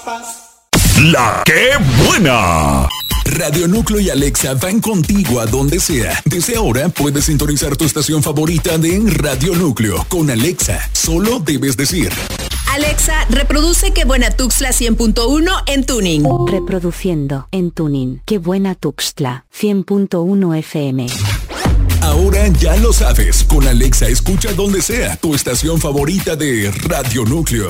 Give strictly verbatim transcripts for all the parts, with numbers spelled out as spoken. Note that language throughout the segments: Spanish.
La que buena. Radio Núcleo y Alexa van contigo a donde sea. Desde ahora puedes sintonizar tu estación favorita de Radio Núcleo con Alexa. Solo debes decir: Alexa, reproduce Que Buena Tuxtla cien punto uno en tuning. Reproduciendo en tuning Que Buena Tuxtla cien punto uno F M. Ahora ya lo sabes. Con Alexa escucha donde sea tu estación favorita de Radio Núcleo.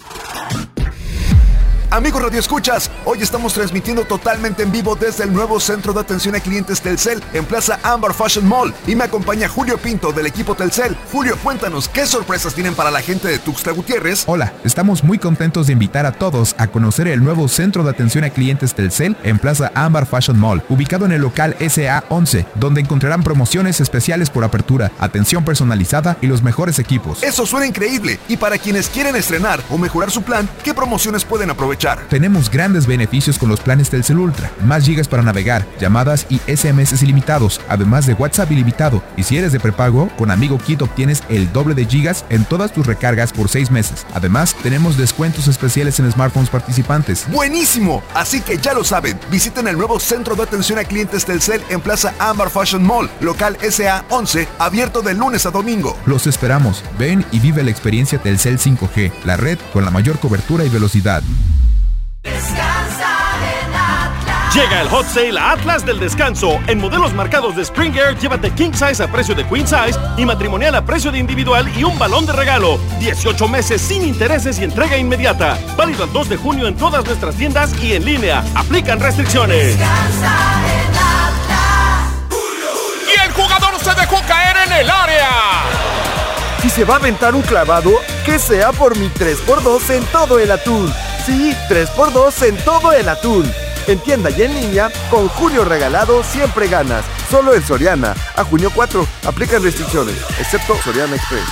Amigos Radio Escuchas, hoy estamos transmitiendo totalmente en vivo desde el nuevo Centro de Atención a Clientes Telcel en Plaza Ámbar Fashion Mall y me acompaña Julio Pinto del equipo Telcel. Julio, cuéntanos, ¿qué sorpresas tienen para la gente de Tuxtla Gutiérrez? Hola, estamos muy contentos de invitar a todos a conocer el nuevo Centro de Atención a Clientes Telcel en Plaza Ámbar Fashion Mall, ubicado en el local S A once, donde encontrarán promociones especiales por apertura, atención personalizada y los mejores equipos. Eso suena increíble, y para quienes quieren estrenar o mejorar su plan, ¿qué promociones pueden aprovechar? Tenemos grandes beneficios con los planes Telcel Ultra, más gigas para navegar, llamadas y S M S ilimitados, además de WhatsApp ilimitado. Y si eres de prepago, con Amigo Kit obtienes el doble de gigas en todas tus recargas por seis meses. Además, tenemos descuentos especiales en smartphones participantes. ¡Buenísimo! Así que ya lo saben, visiten el nuevo Centro de Atención a Clientes Telcel en Plaza Ámbar Fashion Mall, local S A once, abierto de lunes a domingo. Los esperamos. Ven y vive la experiencia Telcel cinco G, la red con la mayor cobertura y velocidad. Descansa en Atlas. Llega el Hot Sale a Atlas del Descanso. En modelos marcados de Springer, llévate King Size a precio de Queen Size y matrimonial a precio de individual y un balón de regalo. dieciocho meses sin intereses y entrega inmediata. Válido el dos de junio en todas nuestras tiendas y en línea. Aplican restricciones. Descansa en Atlas. Y el jugador se dejó caer en el área. Si se va a aventar un clavado, que sea por mi tres por dos en todo el atún. Sí, tres por dos en todo el atún. En tienda y en línea, con Julio Regalado siempre ganas. Solo en Soriana. A junio cuatro, aplican restricciones, excepto Soriana Express.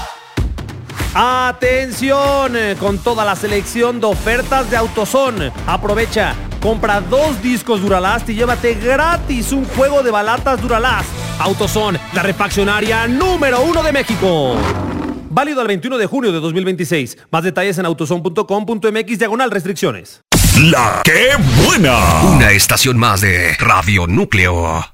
¡Atención! Con toda la selección de ofertas de AutoZone. Aprovecha, compra dos discos Duralast y llévate gratis un juego de balatas Duralast. AutoZone, la refaccionaria número uno de México. Válido al veintiuno de junio de dos mil veintiséis. Más detalles en autozone punto com punto m x diagonal restricciones. La que buena. Una estación más de Radio Núcleo.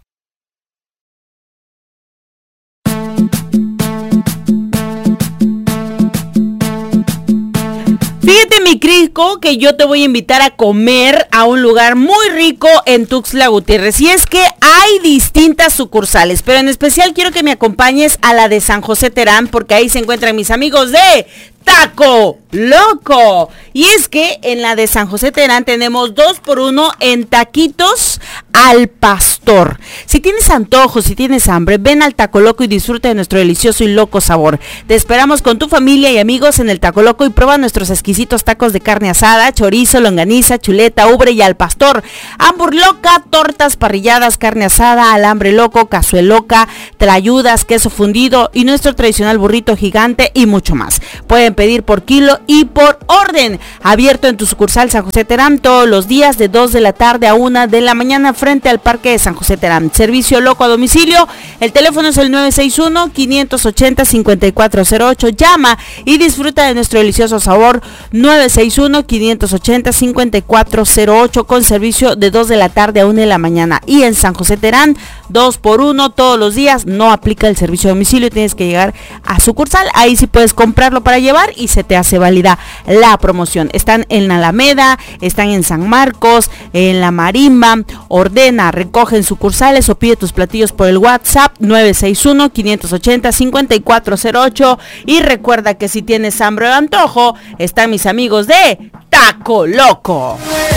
Fíjate, mi Crico, que yo te voy a invitar a comer a un lugar muy rico en Tuxtla Gutiérrez. Y es que hay distintas sucursales, pero en especial quiero que me acompañes a la de San José Terán, porque ahí se encuentran mis amigos de Taco Loco. Y es que en la de San José Terán tenemos dos por uno en taquitos al pastor. Si tienes antojos, si tienes hambre, ven al Taco Loco y disfruta de nuestro delicioso y loco sabor. Te esperamos con tu familia y amigos en el Taco Loco y prueba nuestros exquisitos tacos de carne asada, chorizo, longaniza, chuleta, ubre y al pastor, hamburloca, tortas parrilladas, carne asada, alambre loco, cazueloca, trayudas, queso fundido y nuestro tradicional burrito gigante y mucho más. Pueden pedir por kilo y por orden. Abierto en tu sucursal San José Terán todos los días de dos de la tarde a una de la mañana frente al Parque de San José Terán. Servicio loco a domicilio. El teléfono es el nueve seis uno, cinco ocho cero, cinco cuatro cero ocho. Llama y disfruta de nuestro delicioso sabor. nueve seis uno, cinco ocho cero, cinco cuatro cero ocho con servicio de dos de la tarde a una de la mañana. Y en San José Terán, dos por uno todos los días. No aplica el servicio a domicilio. Tienes que llegar a sucursal. Ahí sí puedes comprarlo para llevar y se te hace válida la promoción. Están en la Alameda, están en San Marcos, en la Marimba. Ordena, recoge en sucursales o pide tus platillos por el WhatsApp nueve seis uno, cinco ocho cero, cinco cuatro cero ocho. Y recuerda que si tienes hambre o antojo, están mis amigos de Taco Loco.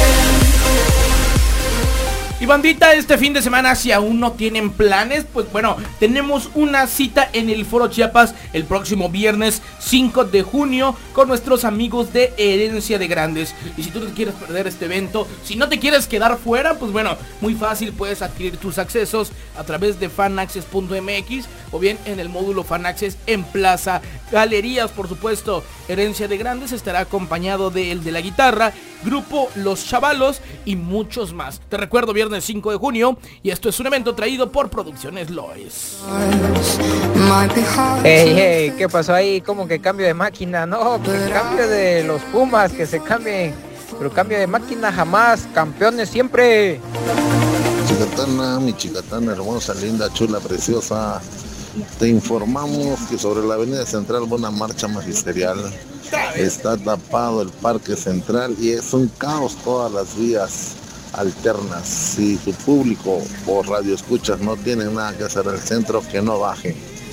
Y bandita, este fin de semana, si aún no tienen planes, pues bueno, tenemos una cita en el Foro Chiapas el próximo viernes cinco de junio con nuestros amigos de Herencia de Grandes. Y si tú no te quieres perder este evento, si no te quieres quedar fuera, pues bueno, muy fácil, puedes adquirir tus accesos a través de fanaccess punto m x o bien en el módulo Fanaccess en Plaza Galerías. Por supuesto, Herencia de Grandes estará acompañado de el de la guitarra, grupo Los Chavalos y muchos más. Te recuerdo, viernes cinco de junio, y esto es un evento traído por Producciones Lois. Hey, hey, ¿qué pasó ahí? ¿Cómo que cambio de máquina? No, que cambio de los Pumas, que se cambien pero cambio de máquina jamás, campeones siempre. Chicatana, mi chicatana hermosa, linda, chula, preciosa. Te informamos que sobre la avenida Central va una marcha magisterial. Está tapado el Parque Central y es un caos todas las vías alternas. Si tu público o radio escuchas no tienen nada que hacer en el centro, que no baje.